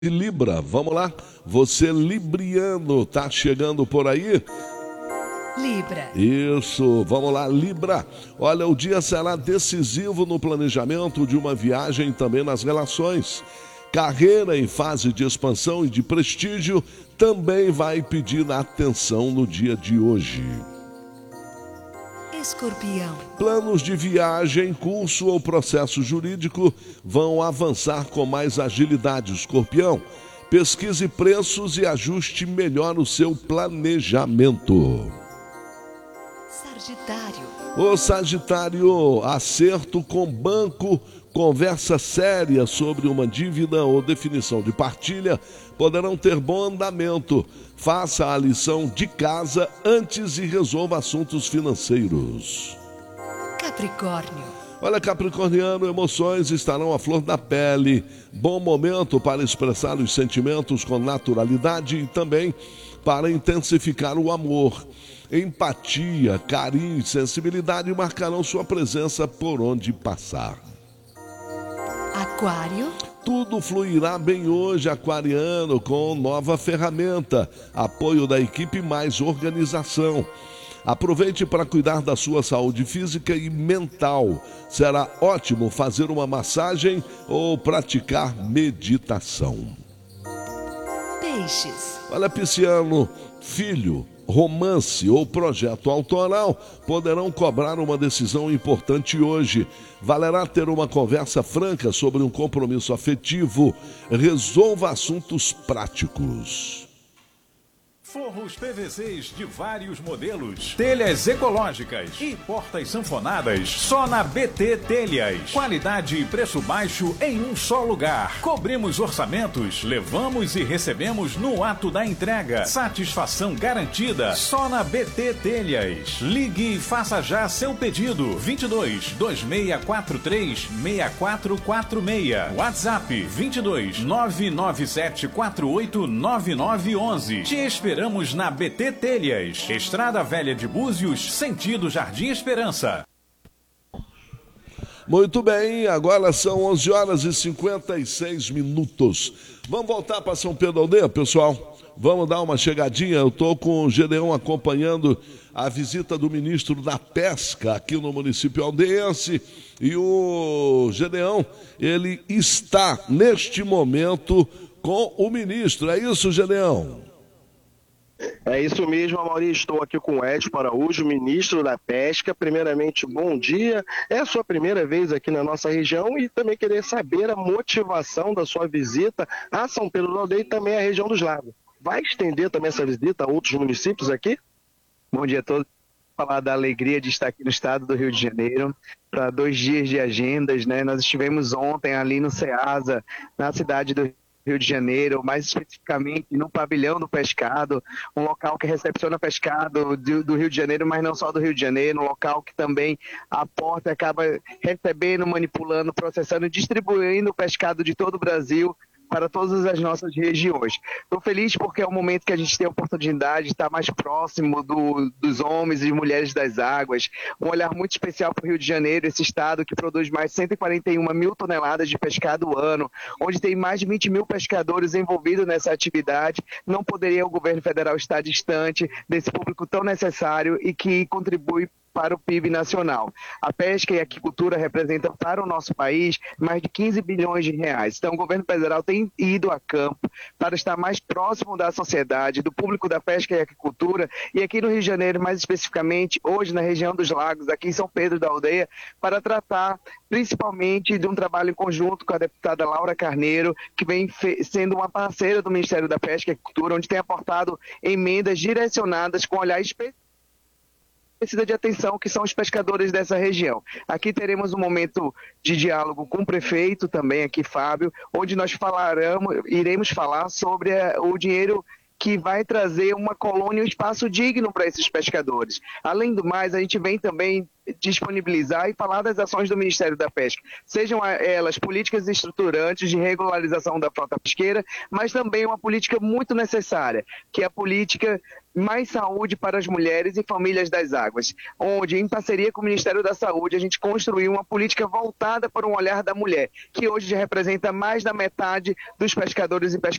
E Libra, vamos lá? Você libriano, tá chegando por aí? Libra. Isso, vamos lá, Libra. Olha, o dia será decisivo no planejamento de uma viagem e também nas relações. Carreira em fase de expansão e de prestígio também vai pedir atenção no dia de hoje. Escorpião. Planos de viagem, curso ou processo jurídico vão avançar com mais agilidade, Escorpião. Pesquise preços e ajuste melhor o seu planejamento. Sagitário. Ô Sagitário, acerto com banco, conversa séria sobre uma dívida ou definição de partilha poderão ter bom andamento. Faça a lição de casa antes e resolva assuntos financeiros. Capricórnio. Olha, capricorniano, emoções estarão à flor da pele. Bom momento para expressar os sentimentos com naturalidade e também para intensificar o amor. Empatia, carinho e sensibilidade marcarão sua presença por onde passar. Aquário. Tudo fluirá bem hoje, aquariano, com nova ferramenta, apoio da equipe mais organização. Aproveite para cuidar da sua saúde física e mental. Será ótimo fazer uma massagem ou praticar meditação. Peixes. Olha, pisciano, filho, romance ou projeto autoral poderão cobrar uma decisão importante hoje. Valerá ter uma conversa franca sobre um compromisso afetivo. Resolva assuntos práticos. Forros PVCs de vários modelos, telhas ecológicas e portas sanfonadas só na BT Telhas. Qualidade e preço baixo em um só lugar. Cobrimos orçamentos, levamos e recebemos no ato da entrega. Satisfação garantida só na BT Telhas. Ligue e faça já seu pedido. 22 2643 6446. WhatsApp 22 997 48 9911. Te esperamos na BT Telhas, Estrada Velha de Búzios, sentido Jardim Esperança. Muito bem, agora são 11 horas e 56 minutos. Vamos voltar para São Pedro Aldeia, pessoal? Vamos dar uma chegadinha. Eu estou com o Gedeão acompanhando a visita do ministro da Pesca aqui no município aldeiense. E o Gedeão, ele está neste momento com o ministro. É isso, Gedeão? É isso mesmo, Amaury. Estou aqui com o Edson Araújo, ministro da Pesca. Primeiramente, bom dia. É a sua primeira vez aqui na nossa região e também querer saber a motivação da sua visita a São Pedro do Aldeia e também a região dos Lagos. Vai estender também essa visita a outros municípios aqui? Bom dia a todos. Falar da alegria de estar aqui no estado do Rio de Janeiro, para 2 dias de agendas, né? Nós estivemos ontem ali no Ceasa, na cidade do Rio de Janeiro, mais especificamente no Pavilhão do Pescado, um local que recepciona pescado do Rio de Janeiro, mas não só do Rio de Janeiro, um local que também a porta acaba recebendo, manipulando, processando e distribuindo o pescado de todo o Brasil para todas as nossas regiões. Estou feliz porque é o momento que a gente tem a oportunidade de estar mais próximo dos homens e mulheres das águas, um olhar muito especial para o Rio de Janeiro, esse estado que produz mais de 141 mil toneladas de pescado ano, onde tem mais de 20 mil pescadores envolvidos nessa atividade. Não poderia o governo federal estar distante desse público tão necessário e que contribui para o PIB nacional. A pesca e a aquicultura representam para o nosso país mais de 15 bilhões de reais. Então, o governo federal tem ido a campo para estar mais próximo da sociedade, do público da pesca e aquicultura, e aqui no Rio de Janeiro, mais especificamente, hoje na região dos Lagos, aqui em São Pedro da Aldeia, para tratar principalmente de um trabalho em conjunto com a deputada Laura Carneiro, que vem sendo uma parceira do Ministério da Pesca e Aquicultura, onde tem aportado emendas direcionadas com olhar específico precisa de atenção, que são os pescadores dessa região. Aqui teremos um momento de diálogo com o prefeito também, aqui Fábio, onde nós iremos falar sobre o dinheiro que vai trazer uma colônia, um espaço digno para esses pescadores. Além do mais, a gente vem também disponibilizar e falar das ações do Ministério da Pesca, sejam elas políticas estruturantes de regularização da frota pesqueira, mas também uma política muito necessária, que é a política Mais Saúde para as Mulheres e Famílias das Águas, onde, em parceria com o Ministério da Saúde, a gente construiu uma política voltada para um olhar da mulher, que hoje já representa mais da metade dos pescadores e pescadoras